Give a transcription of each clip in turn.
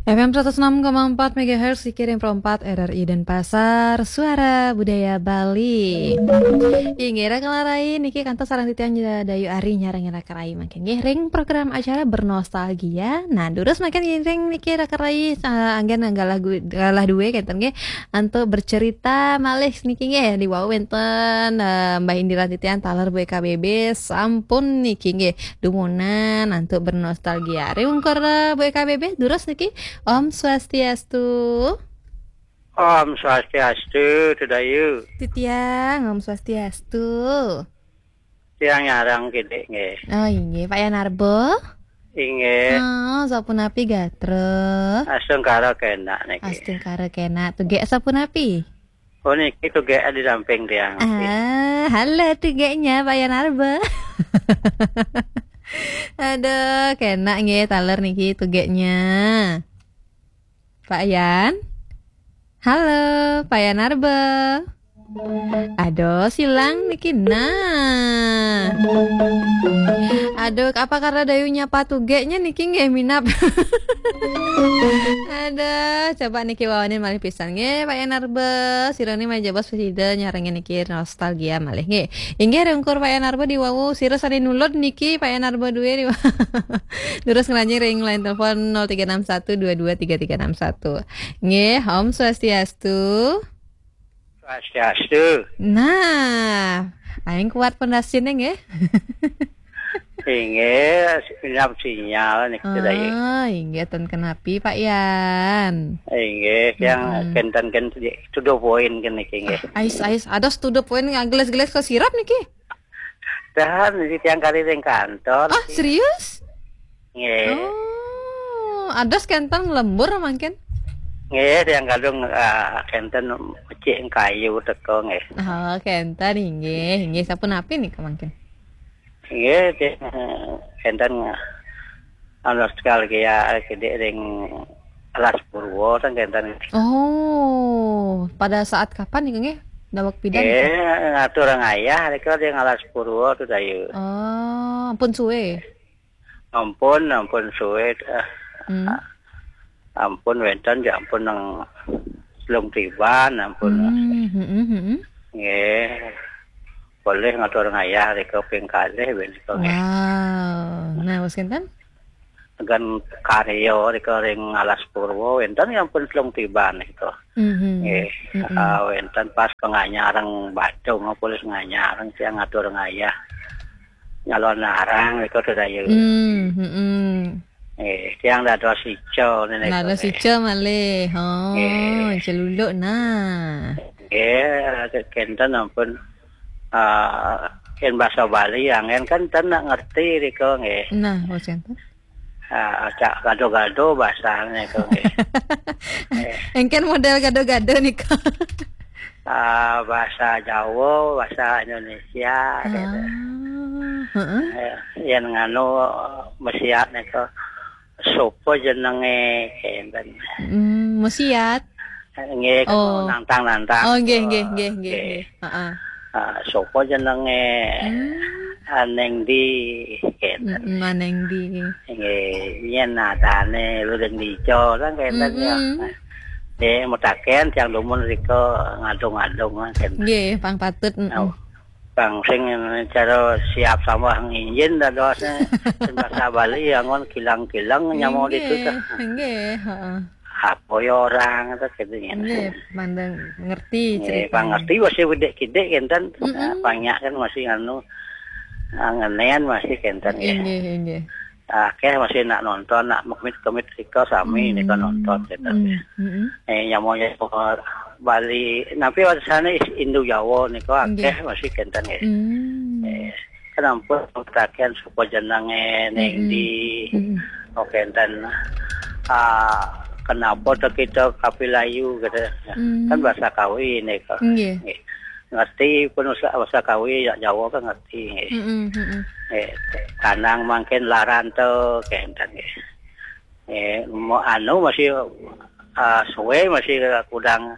FM 106,4 MHz dikirim perempat RRI Denpasar, Suara Budaya Bali. Ingira kelarai niki kantos sareng titian dayu ari nyarang karai makin ring program acara bernostalgia. Nah, durus makin ring niki karai anggen galah duwe kenten ge antuk bercerita malih niki ge di wau wenten Mbah Indira titian taler BKBB sampun niki ge dumunan antuk bernostalgia. Reungkur BKBB durus niki Om Swastiastu. Om Swastiastu, Tudayu. Titiang, Om Swastiastu. Tiang nyarang gede nge. Oh iya, Pak Yanarbo. Inge. Oh, sapunapi gatre. Asung karo kena niki. Astung karo kena. Tuge sapunapi? Oh niki tuge di samping tiang. Halo tugenya Pak Yanarbo. Aduh, kena nge taler niki tugenya. Pak Yan. Halo, Pak Yanarba. Aduh, silang niki nah. Aduh, apa karena dayunya patugenya niki nggak minap. Aduh, coba niki wawanin malih pisan nge Pak Yanarba. Sironi mah jabos presiden nyarengin niki nostalgia malih nge. Inggih rengkur Pak Yanarba di wawu sira sari nulod niki Pak Yanarba duwe di. Terus ngelanjing ring line telepon 0361223361. Nge, Om Swastiastu. Swastiastu. Nah, aing kuat pondasinya nge. Inge, sinyal niki Tudayu. Ah, inge ten kenapi Pak Yan. Inge, yang kenten to the point kan niki nge. Ais ados to the point gelas-gelas ke sirap niki. Dan di tiang kali ring kantor. Ah, serius? Nge. Oh, ados kenten lembur mangken. Nge, tiang kadung kenten cek kayu teko nge. Oh, kenten inge sapunapi nih mangken. Nge, kenten nostalgia gede ring Alas Purwo kan kenten. Oh, pada saat kapan nih nge? Dawak pidan. Ngatur orang ayah, mereka di Alas Purwo tuh dayu. Oh, ampun suwe. Ampun suwe. Ampun wenten, ya ampun nang belum tiba, ampun. Boleh ngatur orang ayah, mereka pengkalih, mereka. Wow, nah bos kenten? Dengan karyo, mereka ring Alas Purwo, wenten ya ampun belum tiba itu. Wenten pas penganyarang Badung, polis nganyarang siang ngatur orang ayah. Nyalon narang, mereka tuh dayu. Tiang dah dua sico ni. Nada sico malih. Oh, celuluk nah. Kenten ampun ken bahasa Bali yang kan nak ngerti riko nge. Nah, bos kenten. Acak gado-gado bahasanya ko nge. Engken model gado-gado nih kok. Bahasa Jawa, bahasa Indonesia gitu. Yang nganu mesiat neko. Sopo jenenge kenten. Musiat. Nggih kan nantang-nantang. Oh, nggih. Heeh. Sopo jenenge aneng di kenten. Maneng di. Nggih, yen nadane lureng dico kan kenten ya. Mutaken tiang lumun riko ngadung-ngadung kan. Nggih, pang patut. Bang sing cara siap sama nginjin dan doasnya bahasa Bali yang kilang-kilang nyamau itu kan. Nggih, heeh. Apa ya orang itu gitu. Nggih, pandang ngerti cerita. Ngerti masih gede-gede kenten. Banyak kan masih anu ngenean masih kenten ya. Nggih. Masih nak nonton, nak komit riko sami ini kan nonton kenten. Nyamaunya Bali, napi sana Indo Jawa niko akeh masih kenten ya. Kenapa utaken supo jenenge neng di kenten. Kenapa kita kapilayu gitu. Kan bahasa Kawi niko. Ngerti pun bahasa Kawi Jawa kan ngerti. Kanang mangken laranto kenten ya. Anu masih suwe masih kudang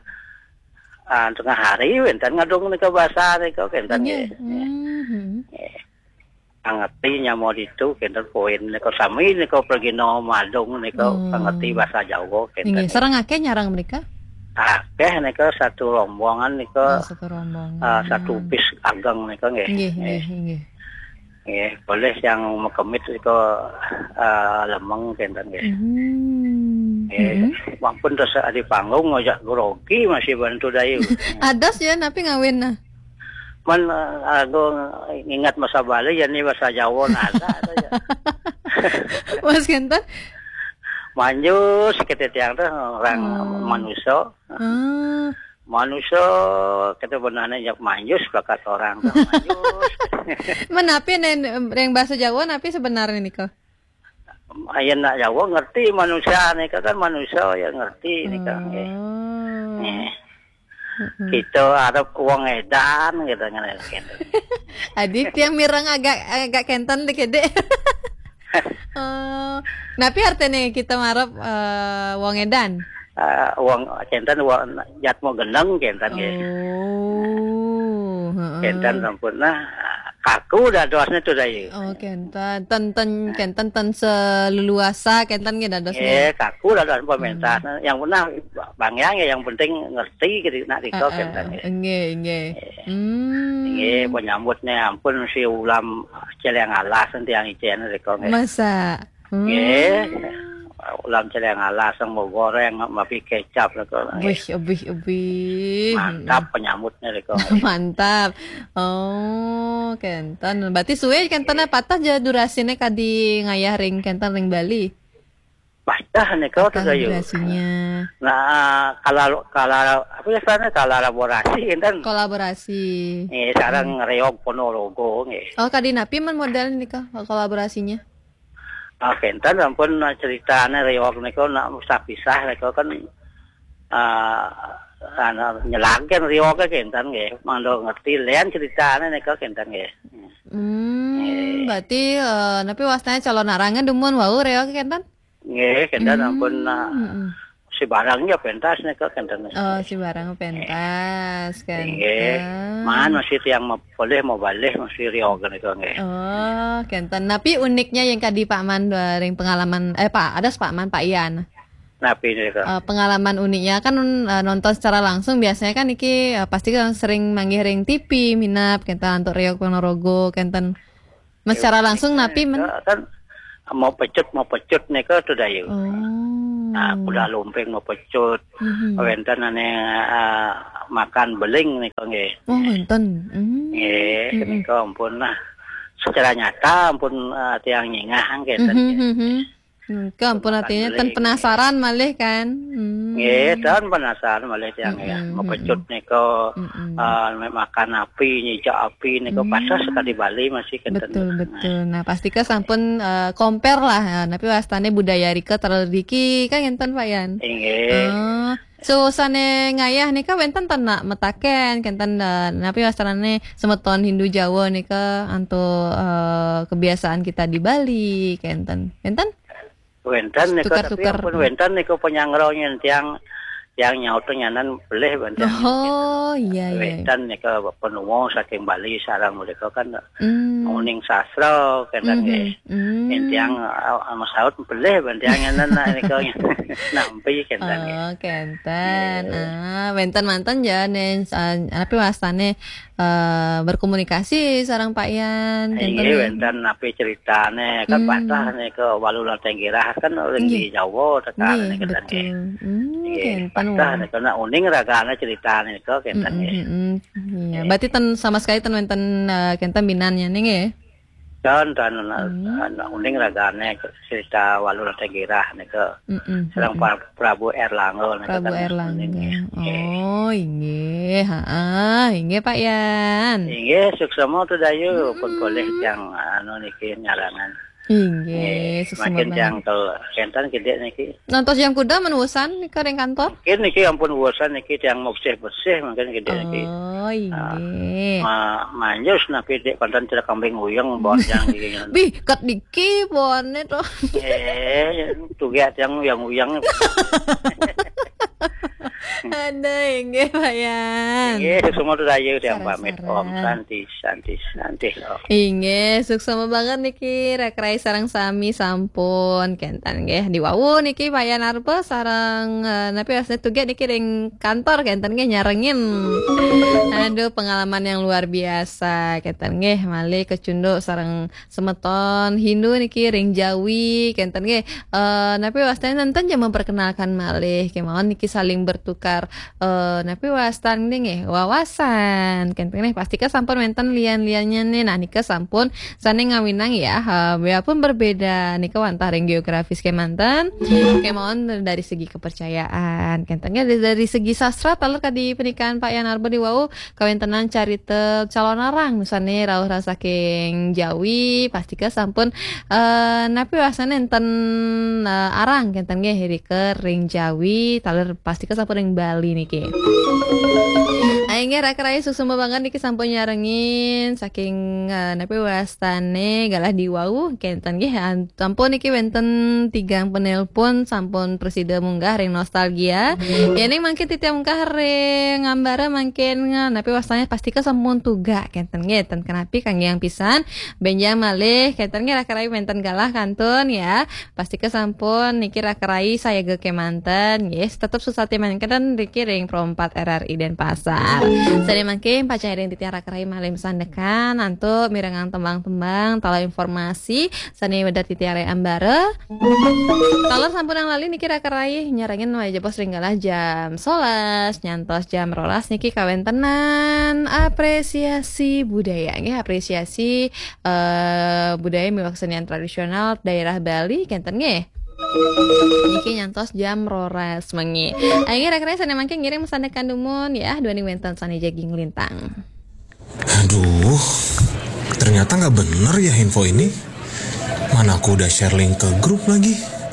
tengah hari wenten ngadung nika bahasa nika kenten. ngerti nyamo itu kenten poin niko sami niko pergi no madung niko ngerti bahasa Jawa kenten. Nggih, sareng akeh nyarang mereka? Akeh niko satu rombongan niko satu rombongan. Satu bis ageng niko nggih. Nggih. Nggih, boleh yang mekemit niko lemeng kenten nggih. Walaupun terus di panggung ngajak grogi masih bantu dayu. Adas ya napi ngawin nah. Man aku ingat masa Bali ya ini bahasa Jawa ada ya. Mas kenten manjus kita tiang tuh orang manusia. Manusia kita benarnya jak manjus bakat orang tuh manjus. Menapi yang bahasa Jawa napi sebenarnya nih kok. Ayen nak Jawa ngerti manusia nih kan manusia ya ngerti nih kan. Kita ada uang edan gitu kan. Adit yang mirang agak kenten dikede. Napi artinya kita marap uang edan. Uang kenten uang jat mau geneng kenten gitu. Kenten sempurna. Kaku dah dosnya tuh dah ya. Kenten ten seleluasa kenten gitu dosnya. Kaku dah dos pemerintah. Yang benar Bang Yang yang penting ngerti gitu nak dikau kenten. Nggih. Nggih penyambutnya ampun si ulam celeng alas nanti yang ijen dikau. Masa. Nggih. Ulam celeng alas mau goreng mapi kecap lah. Ubih. Mantap penyambutnya dikau. Mantap. Kenten. Berarti suwe kentena patah aja durasinya kadi ngayah ring kenten ring Bali. Patah nih kau tuh dayu. Durasinya. Nah kalau apa ya sebenarnya kolaborasi kenten. Kolaborasi. Sekarang reog Ponorogo nih. Kadi napi man modal nih kau kolaborasinya. Kenten ampun ceritanya reog nih kau nak pisah nih kau kan nyelagen riwaka kenten nggih mando ngerti lean ceritane nek kenten nggih. Berarti napi wasnanya calon arangan dumun wau riwaka kenten? Nggih, kenten ampun si barangnya pentas nek kenten. Si barang pentas kan. Nggih. Man masih tiang boleh mau balik masih riwaka nek nggih. Kenten. Napi uniknya yang kadi Pak Man ring pengalaman Pak ada Pak Man Pak Ian. Pengalaman uniknya kan nonton secara langsung biasanya kan iki pasti kan sering manggih ring TV minap kenten untuk Riok Ponorogo kenten secara langsung napi kan mau pecut nih tuh dayu. Kuda lumping mau pecut. Wenten ane makan beling nih nggih. Wenten. Nggih, nika ampun nah. Secara nyata ampun tiang nyingah kenten. Ampun artinya ten penasaran malih kan. Nggih, dan penasaran malih tiang ya. Mau pecut nika makan api, nyijak api nika pasah sekali Bali masih kenten. Betul. Nah, pasti ke sampun compare lah. Tapi wastane budaya rika terlebih kan enten Pak Yan. Nggih. Suasana ngayah nika wenten tenak metaken kenten napi wastane semeton Hindu Jawa nika anto kebiasaan kita di Bali kenten. Wenten nika tapi pun wenten nika penyanggronya tiang nyauto nyanan beleh wenten. Iya. Wenten nika penuwo saking Bali sareng mereka kan uning sastra kenten nggih. Tiang masaut beleh wenten nyanan nika nampi kenten. Kenten. Wenten mantan ya nen tapi wastane berkomunikasi sareng Pak Yan. Iya, wenten napi ceritane kan patah nih ke Walulan Tenggirah kan orang di Jawa tekan nih kenten nggih. Patah nih karena uning ragane ceritane ke kenten nggih. Iya, berarti sama sekali wenten kenten binannya nih nggih. Dan uning ragane cerita Walulan Tenggirah nih ke sareng Prabu Erlangga nih Prabu Erlangga. Inggih, inggih Pak Yan. Inggih, suksema tuh dayu pun boleh yang niki nyarangan. Inggih, suksema. Makin yang ke kenten gede niki. Nonton jam kuda menusan nika ring kantor? Niki ampun urusan niki yang mau bersih makin gede niki. Inggih. Manjus napi dek pantan cerah kambing uyang bawa yang gini. Bih, kat diki bone to. Tuh yang uyang. Ada inggih Bayan. Inggih semua rayu yang pamit Om Santi. Inggih suksema banget niki rekrai sareng sami sampun kentan nggih diwawu niki Bayan Arba sareng napi asne tuge niki ring kantor kentan nggih nyarengin. Aduh pengalaman yang luar biasa kentan nggih malih kecunduk sareng semeton Hindu niki ring Jawi kentan nggih napi wastan nenten jam memperkenalkan malih kemawon niki saling bertukar napi wastan nggih wawasan kentan nggih pastika sampun menten lian-liannya nih nah nika sampun sane ngawinang ya biarpun berbeda nika wantah ring geografis kemanten kemawon dari segi kepercayaan kentan nggih dari segi sastra talur kadi pernikahan Pak Yan Arba di wau kawentenan carita calon arang nusane rawuh saking Jawi pastika sampun napi wasane enten arang kentan nggih rike ring Jawi talur pastika sampun ring Bali niki. Aingge rak-rai susuma banget niki sampun nyarengin saking napi wastane galah di wau kentan nggih sampun niki wenten 3 penelpon sampun presida munggah ring nostalgia. Ya ning mangke titiang munggah ring ngambara mangken napi wastane pastika sampun tuga kentan nggih ten kenapi kang yang pisan benjang malih kentan nggih rak-rai wenten galah kantun ya. Pastika sampun niki rak-rai saya ge kemanten yes tetep susati mangken niki ring Pro 4 RRI Denpasar. Sare mangke pacaring titiang rak-rai malih sandekan antuk mirengang tembang-tembang tala informasi sane wedat titiang ambara. Talor sampun ang lali niki rak-rai nyarengin wae jebos ring galah jam 11 nyantos jam 12 niki kawentenan apresiasi budaya nggih apresiasi budaya miwah kesenian tradisional daerah Bali kenten nggih. Niki nyantos jam 12 mengi. Aingge rak-rai sane mangke ngirim sandekan dumun ya dua ning wenten sane jaging lintang. Aduh, ternyata nggak bener ya info ini. Mana aku udah share link ke grup lagi.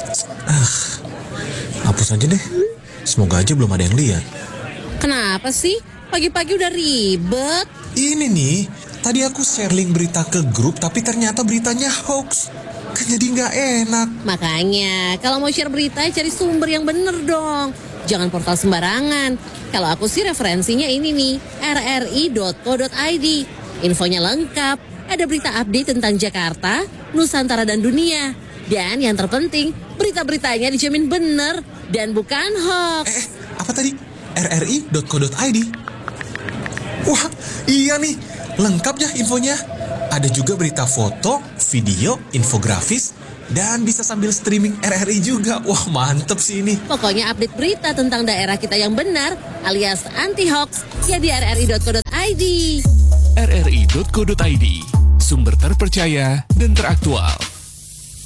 Hapus aja deh. Semoga aja belum ada yang lihat. Kenapa sih? Pagi-pagi udah ribet. Ini nih, tadi aku share link berita ke grup tapi ternyata beritanya hoax. Kan jadi nggak enak. Makanya, kalau mau share berita cari sumber yang bener dong. Jangan portal sembarangan. Kalau aku sih referensinya ini nih, rri.co.id. Infonya lengkap, ada berita update tentang Jakarta, Nusantara dan dunia. Dan yang terpenting, berita-beritanya dijamin bener dan bukan hoax. Apa tadi? rri.co.id. Wah, iya nih, lengkap ya infonya. Ada juga berita foto, video, infografis, dan bisa sambil streaming RRI juga. Wah, mantep sih ini. Pokoknya update berita tentang daerah kita yang benar, alias anti-hoax, ya di rri.co.id. rri.co.id, sumber terpercaya dan teraktual.